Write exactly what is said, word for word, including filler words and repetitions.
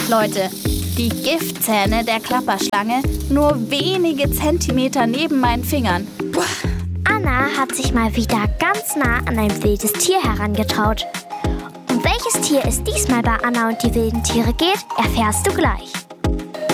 Leute, die Giftzähne der Klapperschlange nur wenige Zentimeter neben meinen Fingern. Anna hat sich mal wieder ganz nah an ein wildes Tier herangetraut. Um welches Tier es diesmal bei Anna und die wilden Tiere geht, erfährst du gleich.